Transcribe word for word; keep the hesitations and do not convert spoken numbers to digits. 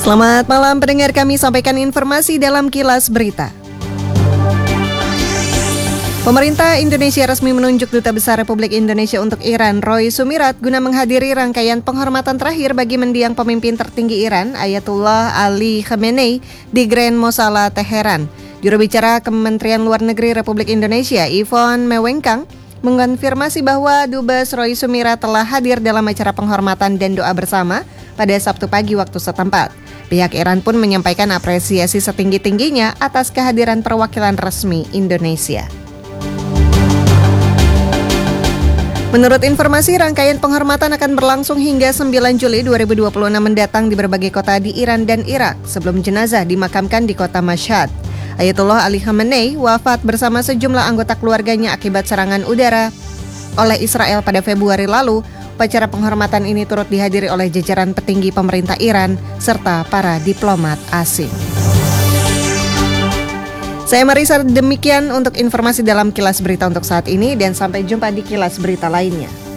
Selamat malam pendengar, kami sampaikan informasi dalam Kilas Berita. Pemerintah Indonesia resmi menunjuk Duta Besar Republik Indonesia untuk Iran, Roy Sumirat, guna menghadiri rangkaian penghormatan terakhir bagi mendiang pemimpin tertinggi Iran, Ayatullah Ali Khamenei, di Grand Mosala, Teheran. Juru bicara Kementerian Luar Negeri Republik Indonesia, Yvonne Mewengkang, mengonfirmasi bahwa Dubes Roy Sumirat telah hadir dalam acara penghormatan dan doa bersama pada Sabtu pagi waktu setempat. Pihak Iran pun menyampaikan apresiasi setinggi-tingginya atas kehadiran perwakilan resmi Indonesia. Menurut informasi, rangkaian penghormatan akan berlangsung hingga sembilan Juli dua ribu dua puluh enam mendatang di berbagai kota di Iran dan Irak sebelum jenazah dimakamkan di kota Mashhad. Ayatullah Ali Khamenei wafat bersama sejumlah anggota keluarganya akibat serangan udara oleh Israel pada Februari lalu. Upacara penghormatan ini turut dihadiri oleh jajaran petinggi pemerintah Iran serta para diplomat asing. Saya Marisa, demikian untuk informasi dalam Kilas Berita untuk saat ini dan sampai jumpa di Kilas Berita lainnya.